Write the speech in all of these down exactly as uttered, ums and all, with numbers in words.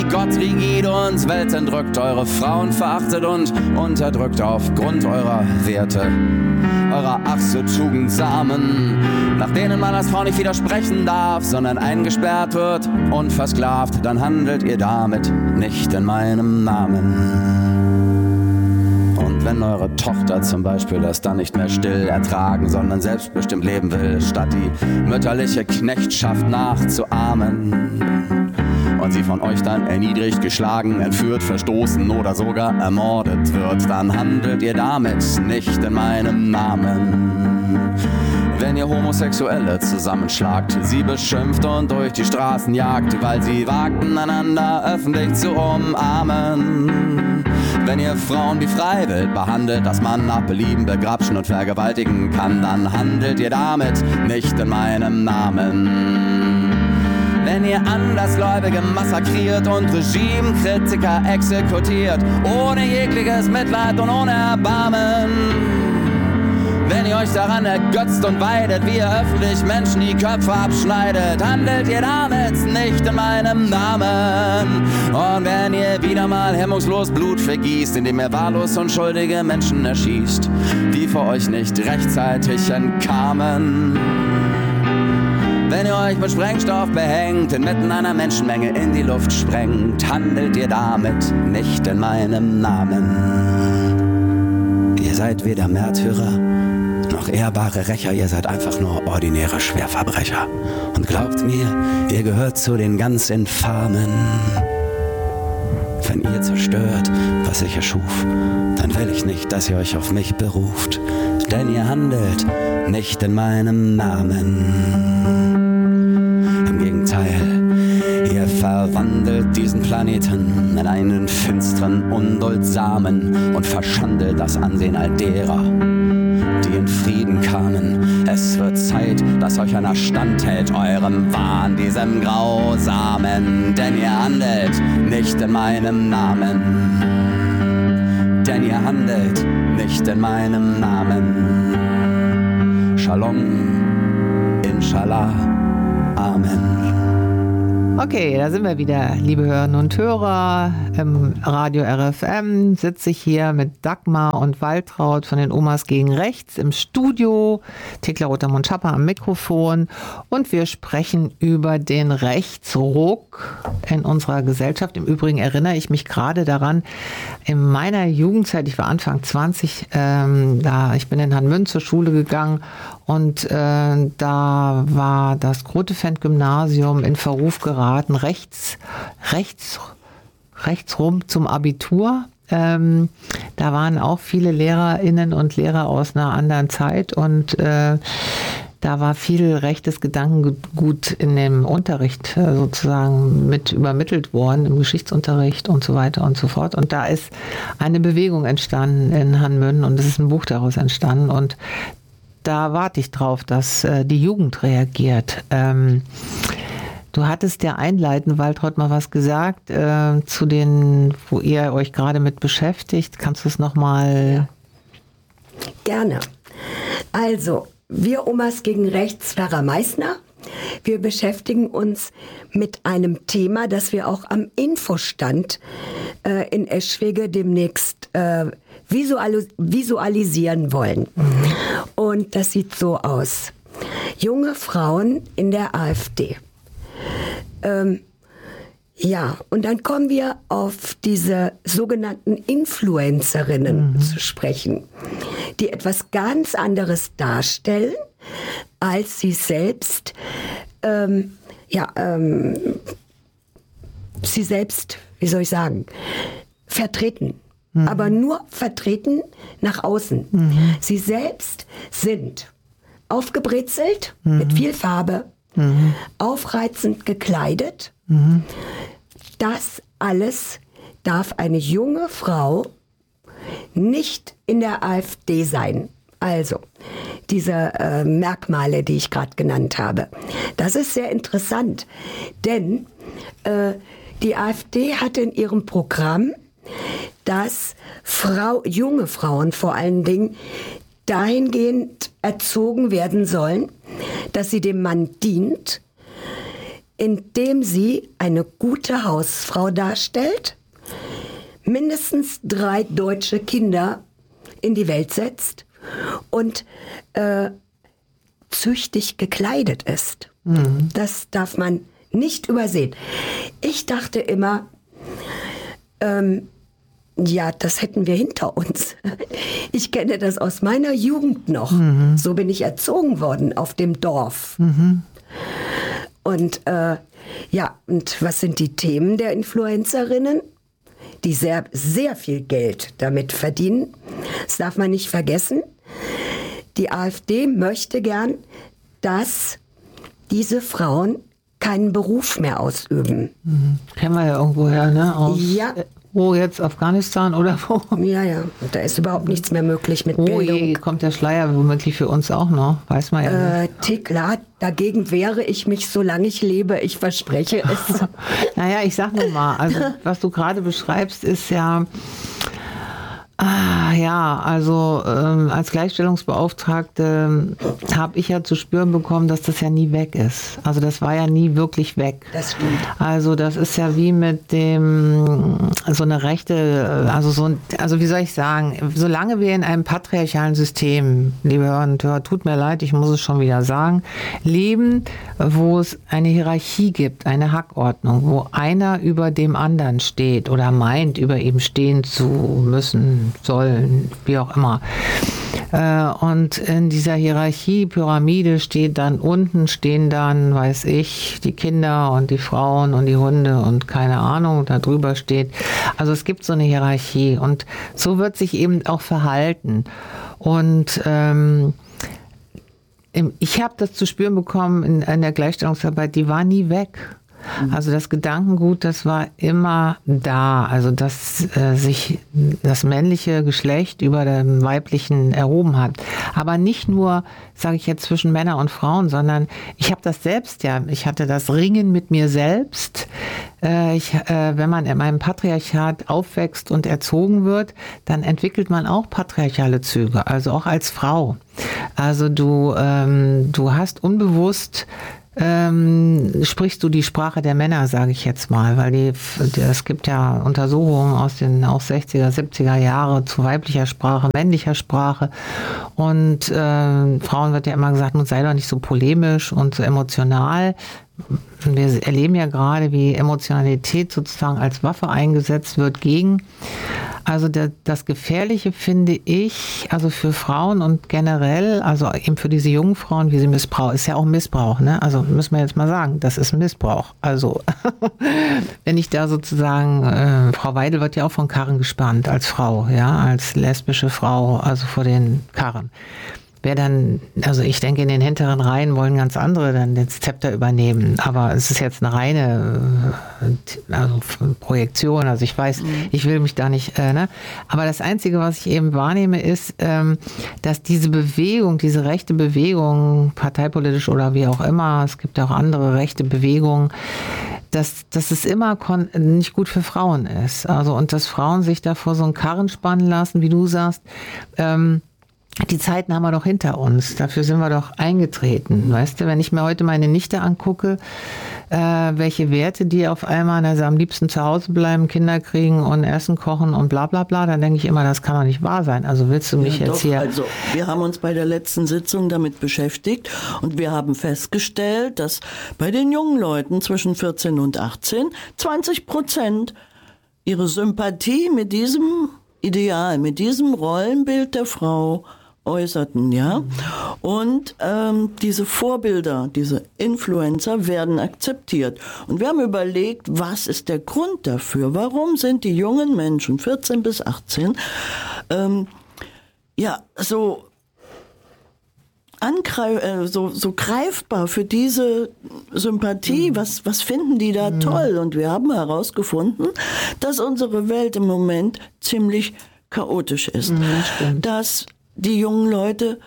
Gott rigid uns weltentrückt, eure Frauen verachtet und unterdrückt aufgrund eurer Werte, eurer ach so tugendsamen, nach denen man als Frau nicht widersprechen darf, sondern eingesperrt wird und versklavt, dann handelt ihr damit nicht in meinem Namen. Und wenn eure Tochter zum Beispiel das dann nicht mehr still ertragen, sondern selbstbestimmt leben will, statt die mütterliche Knechtschaft nachzuahmen, und sie von euch dann erniedrigt, geschlagen, entführt, verstoßen oder sogar ermordet wird, dann handelt ihr damit nicht in meinem Namen. Wenn ihr Homosexuelle zusammenschlagt, sie beschimpft und durch die Straßen jagt, weil sie wagten, einander öffentlich zu umarmen. Wenn ihr Frauen wie Freiwild behandelt, dass man nach Belieben begrapschen und vergewaltigen kann, dann handelt ihr damit nicht in meinem Namen. Wenn ihr Andersgläubige massakriert und Regimekritiker exekutiert, ohne jegliches Mitleid und ohne Erbarmen. Wenn ihr euch daran ergötzt und weidet, wie ihr öffentlich Menschen die Köpfe abschneidet, handelt ihr damit nicht in meinem Namen. Und wenn ihr wieder mal hemmungslos Blut vergießt, indem ihr wahllos unschuldige Menschen erschießt, die vor euch nicht rechtzeitig entkamen. Wenn ihr euch mit Sprengstoff behängt, inmitten einer Menschenmenge in die Luft sprengt, handelt ihr damit nicht in meinem Namen. Ihr seid weder Märtyrer noch ehrbare Rächer, ihr seid einfach nur ordinäre Schwerverbrecher. Und glaubt mir, ihr gehört zu den ganz Infamen. Wenn ihr zerstört, was ich erschuf, dann will ich nicht, dass ihr euch auf mich beruft, denn ihr handelt nicht in meinem Namen. Im Gegenteil, ihr verwandelt diesen Planeten in einen finsteren, unduldsamen und verschandelt das Ansehen all derer, die in Frieden kamen. Es wird Zeit, dass euch einer standhält, eurem Wahn, diesem Grausamen, denn ihr handelt nicht in meinem Namen. Denn ihr handelt nicht in meinem Namen. Shalom, Inshallah, Amen. Okay, da sind wir wieder, liebe Hörerinnen und Hörer. Im Radio R F M sitze ich hier mit Dagmar und Waltraud von den Omas gegen Rechts im Studio, Thekla Rotermund-Schapper am Mikrofon, und wir sprechen über den Rechtsruck in unserer Gesellschaft. Im Übrigen erinnere ich mich gerade daran, in meiner Jugendzeit, ich war Anfang zwanzig, ähm, da, ich bin in Hanmünden zur Schule gegangen und äh, da war das Grotefend-Gymnasium in Verruf geraten, rechts, rechts, rechts rum zum Abitur. Ähm, da waren auch viele Lehrerinnen und Lehrer aus einer anderen Zeit und äh, da war viel rechtes Gedankengut in dem Unterricht äh, sozusagen mit übermittelt worden, im Geschichtsunterricht und so weiter und so fort. Und da ist eine Bewegung entstanden in Hanmünden und es ist ein Buch daraus entstanden und da warte ich drauf, dass äh, die Jugend reagiert. Ähm, du hattest ja einleitend, Waltraud, mal was gesagt äh, zu den, wo ihr euch gerade mit beschäftigt. Kannst du es nochmal? Gerne. Also, wir Omas gegen Rechts, Pfarrer Meißner. Wir beschäftigen uns mit einem Thema, das wir auch am Infostand äh, in Eschwege demnächst äh, visualis- visualisieren wollen. Mhm. Und das sieht so aus. Junge Frauen in der AfD. Ähm, ja, und dann kommen wir auf diese sogenannten Influencerinnen mhm. zu sprechen, die etwas ganz anderes darstellen, als sie selbst, ähm, ja, ähm, sie selbst, wie soll ich sagen, vertreten. Mhm. Aber nur vertreten nach außen. Mhm. Sie selbst sind aufgebrezelt, mhm. mit viel Farbe, mhm. aufreizend gekleidet. Mhm. Das alles darf eine junge Frau nicht in der AfD sein. Also, diese äh, Merkmale, die ich gerade genannt habe. Das ist sehr interessant, denn äh, die AfD hatte in ihrem Programm, dass Frau, junge Frauen vor allen Dingen dahingehend erzogen werden sollen, dass sie dem Mann dient, indem sie eine gute Hausfrau darstellt, mindestens drei deutsche Kinder in die Welt setzt und äh, züchtig gekleidet ist. Mhm. Das darf man nicht übersehen. Ich dachte immer, ähm, ja, das hätten wir hinter uns. Ich kenne das aus meiner Jugend noch. Mhm. So bin ich erzogen worden auf dem Dorf. Mhm. Und äh, ja, und was sind die Themen der Influencerinnen? Die sehr, sehr viel Geld damit verdienen. Das darf man nicht vergessen. Die AfD möchte gern, dass diese Frauen keinen Beruf mehr ausüben. Mhm. Kennen wir ja irgendwoher, ne? Aus, ja. Wo jetzt? Afghanistan oder wo? Ja, ja. Und da ist überhaupt nichts mehr möglich mit oh, Bildung. Je, kommt der Schleier womöglich für uns auch noch. Weiß man ja äh, nicht. Klar, dagegen wehre ich mich, solange ich lebe. Ich verspreche es. Naja, ich sag nur mal, also was du gerade beschreibst, ist ja... Ah, ja, also ähm, als Gleichstellungsbeauftragte habe ich ja zu spüren bekommen, dass das ja nie weg ist. Also das war ja nie wirklich weg. Das stimmt. Also das ist ja wie mit dem, so eine Rechte, also so, also wie soll ich sagen, solange wir in einem patriarchalen System, liebe Hörerinnen und Hörer, tut mir leid, ich muss es schon wieder sagen, leben, wo es eine Hierarchie gibt, eine Hackordnung, wo einer über dem anderen steht oder meint, über ihm stehen zu müssen, sollen, wie auch immer. Und in dieser Hierarchie, Pyramide steht dann unten, stehen dann, weiß ich, die Kinder und die Frauen und die Hunde und keine Ahnung, da drüber steht. Also es gibt so eine Hierarchie und so wird sich eben auch verhalten. Und ähm, ich habe das zu spüren bekommen in, in der Gleichstellungsarbeit, die war nie weg. Also das Gedankengut, das war immer da, also dass äh, sich das männliche Geschlecht über dem weiblichen erhoben hat. Aber nicht nur, sage ich jetzt, zwischen Männern und Frauen, sondern ich habe das selbst ja, ich hatte das Ringen mit mir selbst. Äh, ich, äh, wenn man in einem Patriarchat aufwächst und erzogen wird, dann entwickelt man auch patriarchale Züge, also auch als Frau. Also du, ähm, du hast unbewusst Ähm, sprichst du die Sprache der Männer, sage ich jetzt mal, weil die, die, es gibt ja Untersuchungen aus den auch sechziger, siebziger Jahre zu weiblicher Sprache, männlicher Sprache und äh, Frauen wird ja immer gesagt, nun sei doch nicht so polemisch und so emotional. Wir erleben ja gerade, wie Emotionalität sozusagen als Waffe eingesetzt wird gegen. Also der, das Gefährliche finde ich, also für Frauen und generell, also eben für diese jungen Frauen, wie sie missbrauchen, ist ja auch Missbrauch, ne? Also müssen wir jetzt mal sagen, das ist Missbrauch. Also wenn ich da sozusagen, äh, Frau Weidel wird ja auch von Karren gespannt als Frau, ja, als lesbische Frau, also vor den Karren. Wer dann, also ich denke, in den hinteren Reihen wollen ganz andere dann das Zepter übernehmen. Aber es ist jetzt eine reine also Projektion. Also ich weiß, mhm. ich will mich da nicht, äh, ne? Aber das Einzige, was ich eben wahrnehme, ist, ähm, dass diese Bewegung, diese rechte Bewegung, parteipolitisch oder wie auch immer, es gibt ja auch andere rechte Bewegungen, dass, dass es immer kon- nicht gut für Frauen ist. Also und dass Frauen sich da vor so einen Karren spannen lassen, wie du sagst, ähm, die Zeiten haben wir doch hinter uns. Dafür sind wir doch eingetreten. Weißt du, wenn ich mir heute meine Nichte angucke, äh, welche Werte die auf einmal, also am liebsten zu Hause bleiben, Kinder kriegen und Essen kochen und bla bla bla, dann denke ich immer, das kann doch nicht wahr sein. Also willst du mich ja, jetzt doch, hier... Also wir haben uns bei der letzten Sitzung damit beschäftigt und wir haben festgestellt, dass bei den jungen Leuten zwischen vierzehn und achtzehn zwanzig Prozent ihre Sympathie mit diesem Ideal, mit diesem Rollenbild der Frau äußerten, ja. Und ähm, diese Vorbilder, diese Influencer werden akzeptiert. Und wir haben überlegt, was ist der Grund dafür? Warum sind die jungen Menschen, vierzehn bis achtzehn, ähm, ja, so Angreif, äh, so, so greifbar für diese Sympathie, mhm. was, was finden die da mhm. toll? Und wir haben herausgefunden, dass unsere Welt im Moment ziemlich chaotisch ist. Mhm, dass die jungen Leute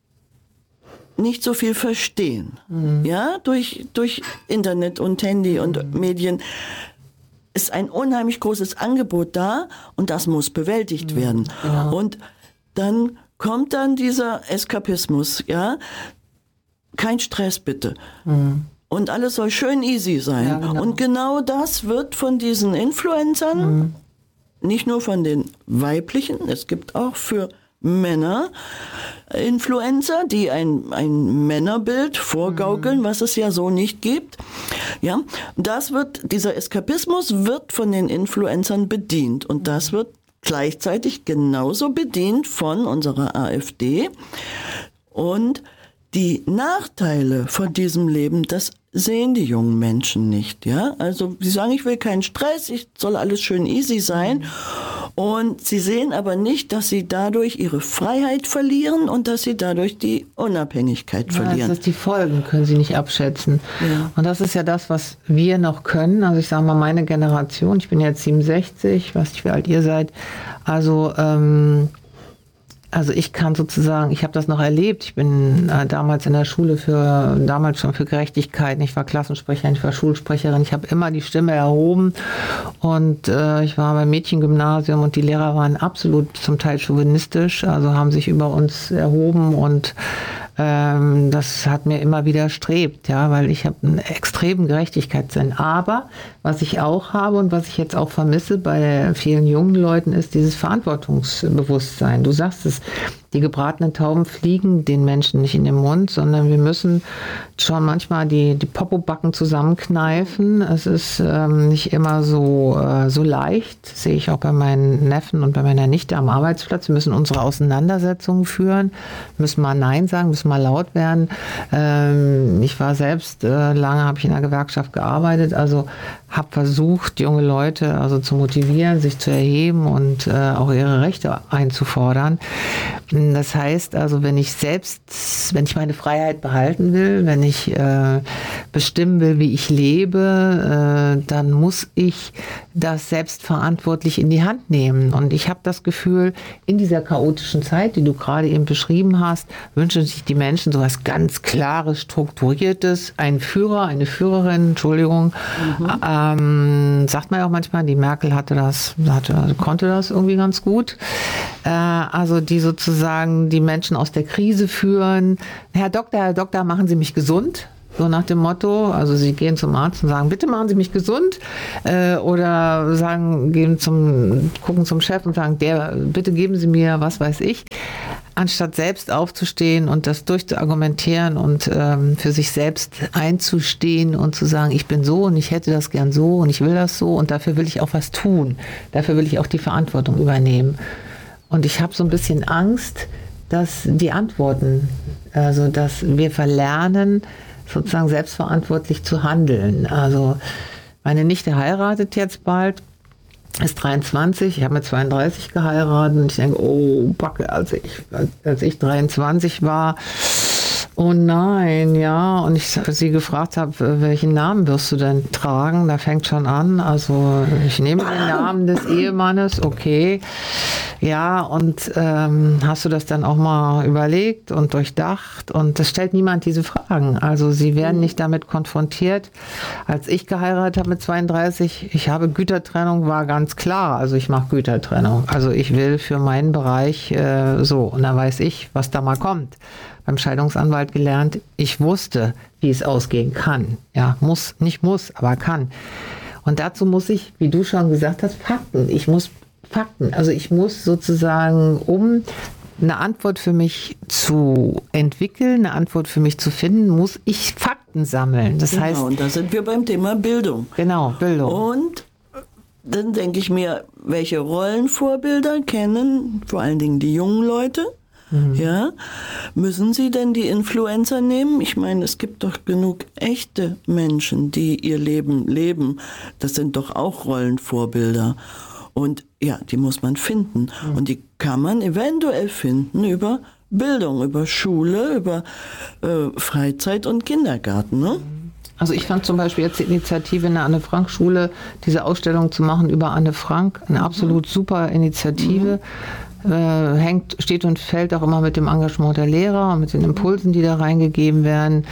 nicht so viel verstehen. Mhm. Ja, durch, durch Internet und Handy und mhm. Medien ist ein unheimlich großes Angebot da und das muss bewältigt mhm. werden. Ja. Und dann kommt dann dieser Eskapismus, ja, kein Stress bitte. Mhm. Und alles soll schön easy sein. Ja, genau. Und genau das wird von diesen Influencern, mhm. nicht nur von den weiblichen, es gibt auch für Männer Influencer, die ein, ein Männerbild vorgaukeln, mhm. was es ja so nicht gibt. Ja, das wird, dieser Eskapismus wird von den Influencern bedient und das wird gleichzeitig genauso bedient von unserer AfD. Und die Nachteile von diesem Leben, das sehen die jungen Menschen nicht, ja. Also sie sagen, ich will keinen Stress, ich soll alles schön easy sein. Und sie sehen aber nicht, dass sie dadurch ihre Freiheit verlieren und dass sie dadurch die Unabhängigkeit ja, verlieren. Das ist die Folgen, können sie nicht abschätzen. Ja. Und das ist ja das, was wir noch können. Also ich sage mal, meine Generation, ich bin jetzt siebenundsechzig, ich weiß nicht, wie alt ihr seid. Also ähm, Also ich kann sozusagen, ich habe das noch erlebt, ich bin äh, damals in der Schule für, damals schon für Gerechtigkeit, ich war Klassensprecherin, ich war Schulsprecherin, ich habe immer die Stimme erhoben und äh, ich war beim Mädchengymnasium und die Lehrer waren absolut zum Teil chauvinistisch, also haben sich über uns erhoben und ähm, das hat mir immer widerstrebt, ja, weil ich habe einen extremen Gerechtigkeitssinn. Aber was ich auch habe und was ich jetzt auch vermisse bei vielen jungen Leuten ist dieses Verantwortungsbewusstsein. Du sagst es, die gebratenen Tauben fliegen den Menschen nicht in den Mund, sondern wir müssen schon manchmal die, die Popobacken zusammenkneifen. Es ist ähm, nicht immer so, äh, so leicht, das sehe ich auch bei meinen Neffen und bei meiner Nichte am Arbeitsplatz. Wir müssen unsere Auseinandersetzungen führen, müssen mal Nein sagen, müssen mal laut werden. Ähm, ich war selbst, äh, lange habe ich in einer Gewerkschaft gearbeitet, also habe versucht, junge Leute also zu motivieren, sich zu erheben und äh, auch ihre Rechte einzufordern. Das heißt also, wenn ich selbst, wenn ich meine Freiheit behalten will, wenn ich äh, bestimmen will, wie ich lebe, äh, dann muss ich das selbstverantwortlich in die Hand nehmen. Und ich habe das Gefühl, in dieser chaotischen Zeit, die du gerade eben beschrieben hast, wünschen sich die Menschen so was ganz Klares, Strukturiertes, ein Führer, eine Führerin, Entschuldigung, mhm. ähm, sagt man ja auch manchmal, die Merkel hatte das, hatte, konnte das irgendwie ganz gut. Äh, also die sozusagen die Menschen aus der Krise führen. Herr Doktor, Herr Doktor, machen Sie mich gesund. So nach dem Motto, also sie gehen zum Arzt und sagen, bitte machen Sie mich gesund, äh, oder sagen, gehen zum, gucken zum Chef und sagen, der, bitte geben Sie mir, was weiß ich, anstatt selbst aufzustehen und das durchzuargumentieren und ähm, für sich selbst einzustehen und zu sagen, ich bin so und ich hätte das gern so und ich will das so und dafür will ich auch was tun, dafür will ich auch die Verantwortung übernehmen. Und ich habe so ein bisschen Angst, dass die Antworten, also dass wir verlernen, sozusagen selbstverantwortlich zu handeln. Also meine Nichte heiratet jetzt bald, ist dreiundzwanzig, ich habe mit zweiunddreißig geheiratet und ich denke, oh Backe, als ich, als ich dreiundzwanzig war, oh nein, ja, und ich sie gefragt habe, welchen Namen wirst du denn tragen? Da fängt schon an, also ich nehme den Namen des Ehemannes, okay, ja, und ähm, hast du das dann auch mal überlegt und durchdacht? Und es stellt niemand diese Fragen, also sie werden nicht damit konfrontiert. Als ich geheiratet habe mit zweiunddreißig, ich habe Gütertrennung, war ganz klar, also ich mache Gütertrennung, also ich will für meinen Bereich äh, so, und dann weiß ich, was da mal kommt. Beim Scheidungsanwalt gelernt, ich wusste, wie es ausgehen kann. Ja, muss, nicht muss, aber kann. Und dazu muss ich, wie du schon gesagt hast, Fakten. Ich muss Fakten, also ich muss sozusagen, um eine Antwort für mich zu entwickeln, eine Antwort für mich zu finden, muss ich Fakten sammeln. Das genau, heißt, und da sind wir beim Thema Bildung. Genau, Bildung. Und dann denke ich mir, welche Rollenvorbilder kennen vor allen Dingen die jungen Leute? Mhm. Ja, müssen Sie denn die Influencer nehmen? Ich meine, es gibt doch genug echte Menschen, die ihr Leben leben. Das sind doch auch Rollenvorbilder. Und ja, die muss man finden. Mhm. Und die kann man eventuell finden über Bildung, über Schule, über äh, Freizeit und Kindergarten, ne? Also ich fand zum Beispiel jetzt die Initiative in der Anne-Frank-Schule, diese Ausstellung zu machen über Anne Frank, eine absolut super Initiative. Mhm. Äh, hängt, steht und fällt auch immer mit dem Engagement der Lehrer und mit den Impulsen, die da reingegeben werden.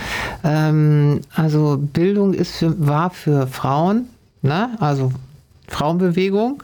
Ähm, also Bildung ist für, war für Frauen, ne? Also Frauenbewegung,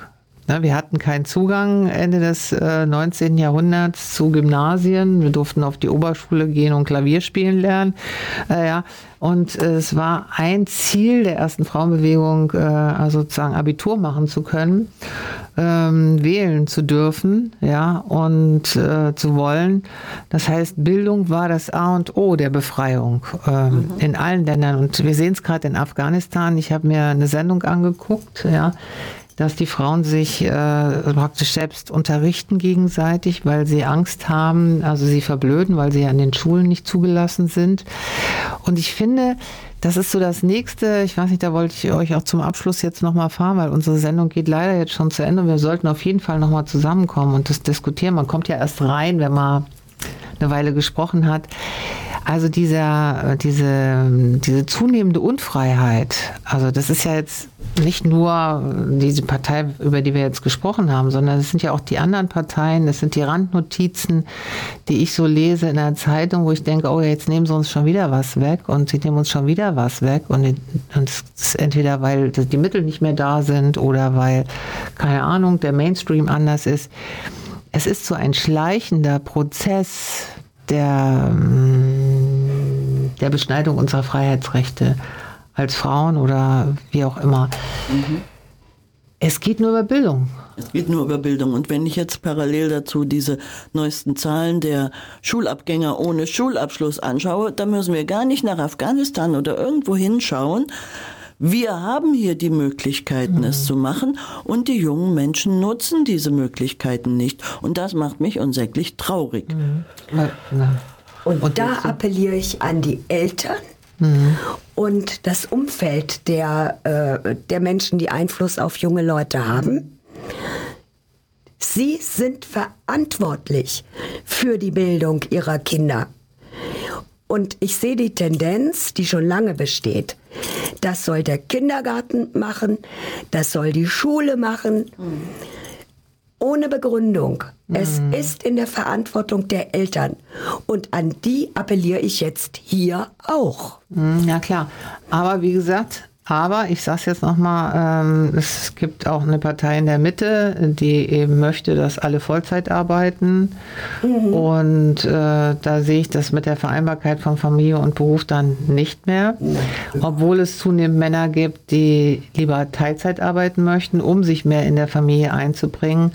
Wir hatten keinen Zugang Ende des äh, neunzehnten Jahrhunderts zu Gymnasien. Wir durften auf die Oberschule gehen und Klavier spielen lernen. Äh, ja. Und äh, es war ein Ziel der ersten Frauenbewegung, äh, also sozusagen Abitur machen zu können, ähm, wählen zu dürfen, ja, und äh, zu wollen. Das heißt, Bildung war das A und O der Befreiung äh, mhm. in allen Ländern. Und wir sehen es gerade in Afghanistan. Ich habe mir eine Sendung angeguckt, ja, dass die Frauen sich äh, praktisch selbst unterrichten gegenseitig, weil sie Angst haben, also sie verblöden, weil sie an den Schulen nicht zugelassen sind. Und ich finde, das ist so das Nächste, ich weiß nicht, da wollte ich euch auch zum Abschluss jetzt nochmal fahren, weil unsere Sendung geht leider jetzt schon zu Ende und wir sollten auf jeden Fall nochmal zusammenkommen und das diskutieren. Man kommt ja erst rein, wenn man eine Weile gesprochen hat. Also dieser, diese, diese zunehmende Unfreiheit, also das ist ja jetzt nicht nur diese Partei, über die wir jetzt gesprochen haben, sondern es sind ja auch die anderen Parteien, das sind die Randnotizen, die ich so lese in der Zeitung, wo ich denke, oh, jetzt nehmen sie uns schon wieder was weg und sie nehmen uns schon wieder was weg und es ist entweder, weil die Mittel nicht mehr da sind oder weil, keine Ahnung, der Mainstream anders ist. Es ist so ein schleichender Prozess der, der Beschneidung unserer Freiheitsrechte als Frauen oder wie auch immer. Mhm. Es geht nur über Bildung. Es geht nur über Bildung. Und wenn ich jetzt parallel dazu diese neuesten Zahlen der Schulabgänger ohne Schulabschluss anschaue, dann müssen wir gar nicht nach Afghanistan oder irgendwo hinschauen. Wir haben hier die Möglichkeiten, mhm. es zu machen, und die jungen Menschen nutzen diese Möglichkeiten nicht. Und das macht mich unsäglich traurig. Mhm. Und, und da appelliere ich an die Eltern mhm. und das Umfeld der, äh, der Menschen, die Einfluss auf junge Leute haben. Sie sind verantwortlich für die Bildung ihrer Kinder. Und ich sehe die Tendenz, die schon lange besteht. Das soll der Kindergarten machen, das soll die Schule machen, mhm. ohne Begründung. Mhm. Es ist in der Verantwortung der Eltern. Und an die appelliere ich jetzt hier auch. Mhm, ja klar, aber wie gesagt... Aber ich sage es jetzt nochmal, ähm, es gibt auch eine Partei in der Mitte, die eben möchte, dass alle Vollzeit arbeiten. Mhm. Und äh, da sehe ich das mit der Vereinbarkeit von Familie und Beruf dann nicht mehr. Mhm. Obwohl es zunehmend Männer gibt, die lieber Teilzeit arbeiten möchten, um sich mehr in der Familie einzubringen.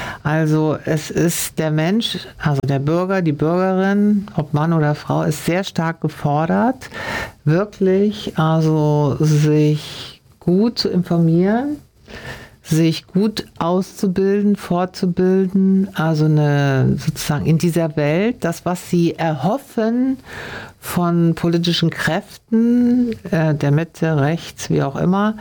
Also es ist der Mensch, also der Bürger, die Bürgerin, ob Mann oder Frau, ist sehr stark gefordert, wirklich also sich gut zu informieren, sich gut auszubilden, fortzubilden, also eine sozusagen in dieser Welt, das, was sie erhoffen von politischen Kräften, äh, der Mitte, rechts, wie auch immer,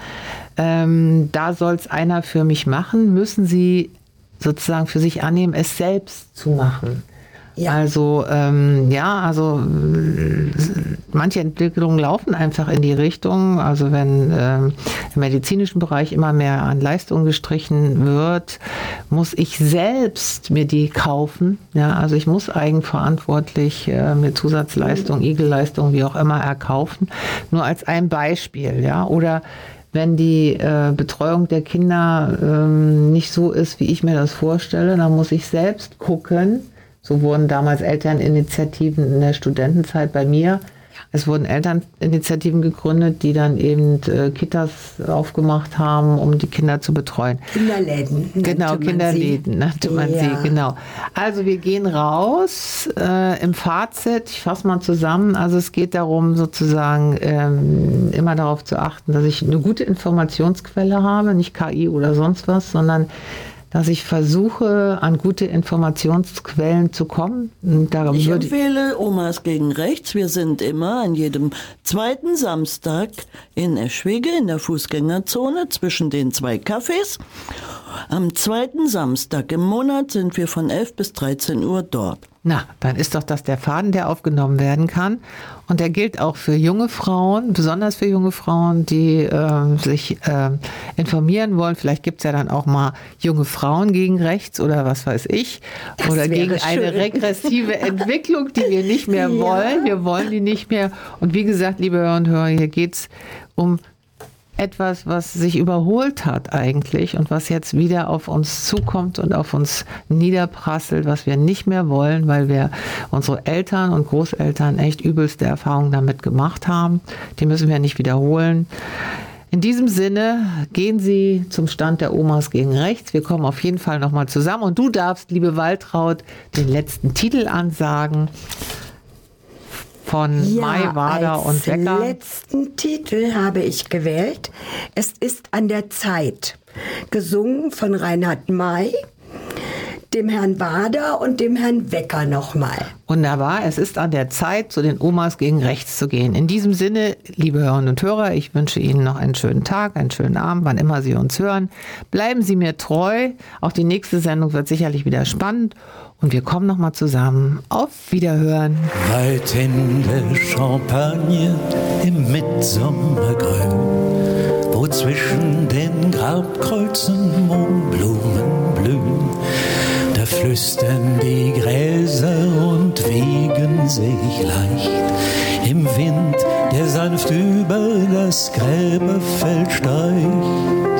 ähm, da soll es einer für mich machen, müssen sie sozusagen für sich annehmen, es selbst zu machen. Ja. Also ähm, ja, also äh, manche Entwicklungen laufen einfach in die Richtung. Also wenn ähm, im medizinischen Bereich immer mehr an Leistung gestrichen wird, muss ich selbst mir die kaufen. Ja, also ich muss eigenverantwortlich äh, mir Zusatzleistung, Igelleistung, wie auch immer erkaufen. Nur als ein Beispiel, ja, oder wenn die äh, Betreuung der Kinder ähm, nicht so ist, wie ich mir das vorstelle, dann muss ich selbst gucken. So wurden damals Elterninitiativen in der Studentenzeit bei mir. Es wurden Elterninitiativen gegründet, die dann eben äh, Kitas aufgemacht haben, um die Kinder zu betreuen. Kinderläden. Genau, Kinderläden nannte man ja. sie, genau. Also wir gehen raus äh, im Fazit, ich fasse mal zusammen, also es geht darum sozusagen ähm, immer darauf zu achten, dass ich eine gute Informationsquelle habe, nicht K I oder sonst was, sondern dass ich versuche, an gute Informationsquellen zu kommen. Darum ich würde empfehle Omas gegen Rechts. Wir sind immer an jedem zweiten Samstag in Eschwege in der Fußgängerzone zwischen den zwei Cafés. Am zweiten Samstag im Monat sind wir von elf bis dreizehn Uhr dort. Na, dann ist doch das der Faden, der aufgenommen werden kann. Und der gilt auch für junge Frauen, besonders für junge Frauen, die äh, sich äh, informieren wollen. Vielleicht gibt es ja dann auch mal junge Frauen gegen rechts oder was weiß ich. Das oder gegen schön. Eine regressive Entwicklung, die wir nicht mehr wollen. Ja. Wir wollen die nicht mehr. Und wie gesagt, liebe Hörer und Hörer, hier geht es um etwas, was sich überholt hat eigentlich und was jetzt wieder auf uns zukommt und auf uns niederprasselt, was wir nicht mehr wollen, weil wir unsere Eltern und Großeltern echt übelste Erfahrungen damit gemacht haben. Die müssen wir nicht wiederholen. In diesem Sinne gehen Sie zum Stand der Omas gegen Rechts. Wir kommen auf jeden Fall nochmal zusammen und du darfst, liebe Waltraud, den letzten Titel ansagen. Von ja, Mai, Wader und Wecker. Als letzten Titel habe ich gewählt. Es ist an der Zeit. Gesungen von Reinhard May, dem Herrn Wader und dem Herrn Wecker nochmal. Wunderbar. Es ist an der Zeit, zu den Omas gegen Rechts zu gehen. In diesem Sinne, liebe Hörerinnen und Hörer, ich wünsche Ihnen noch einen schönen Tag, einen schönen Abend, wann immer Sie uns hören. Bleiben Sie mir treu. Auch die nächste Sendung wird sicherlich wieder spannend. Und wir kommen nochmal zusammen. Auf Wiederhören. Weit in der Champagne im Mitsommergrün, wo zwischen den Grabkreuzen Mohnblumen blühen, da flüstern die Gräser und wiegen sich leicht im Wind, der sanft über das Gräberfeld streicht.